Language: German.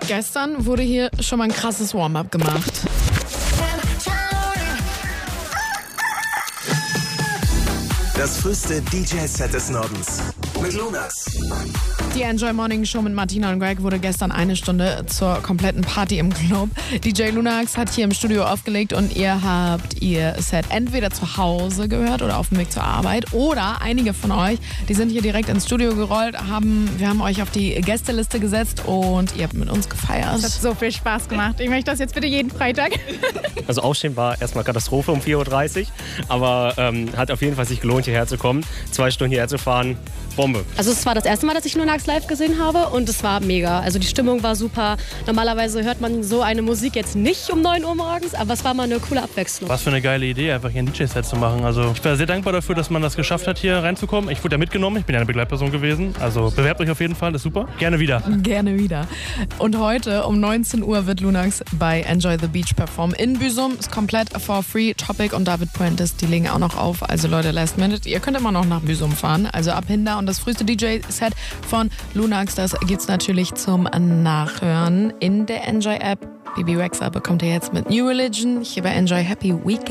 Gestern wurde hier schon mal ein krasses Warm-up gemacht. Das früheste DJ-Set des Nordens mit Lunax. Die Enjoy Morning Show mit Martina und Greg wurde gestern 1 Stunde zur kompletten Party im Club. DJ Lunax hat hier im Studio aufgelegt und ihr habt ihr Set entweder zu Hause gehört oder auf dem Weg zur Arbeit. Oder einige von euch, die sind hier direkt ins Studio gerollt, wir haben euch auf die Gästeliste gesetzt und ihr habt mit uns gefeiert. Das hat so viel Spaß gemacht. Ich möchte das jetzt bitte jeden Freitag. Also Aufstehen war erstmal Katastrophe um 4.30 Uhr, aber hat auf jeden Fall sich gelohnt, hierher zu kommen. 2 Stunden hierher zu fahren, Bombe. Also es war das erste Mal, dass ich Lunax live gesehen habe und es war mega. Also die Stimmung war super. Normalerweise hört man so eine Musik jetzt nicht um 9 Uhr morgens, aber es war mal eine coole Abwechslung. Was für eine geile Idee, einfach hier ein DJ-Set zu machen. Also ich war sehr dankbar dafür, dass man das geschafft hat, hier reinzukommen. Ich wurde ja mitgenommen, ich bin ja eine Begleitperson gewesen. Also bewerbt euch auf jeden Fall, das ist super. Gerne wieder. Gerne wieder. Und heute um 19 Uhr wird Lunax bei Enjoy the Beach performen. In Büsum ist komplett for free. Topic und David Puentes, die legen auch noch auf. Also Leute, last minute, ihr könnt immer noch nach Büsum fahren. Also ab Hinder und das früheste DJ-Set von Lunax, das gibt's natürlich zum Nachhören in der Enjoy-App. Bibi Rexha bekommt ihr jetzt mit New Religion hier bei Enjoy Happy Weekend.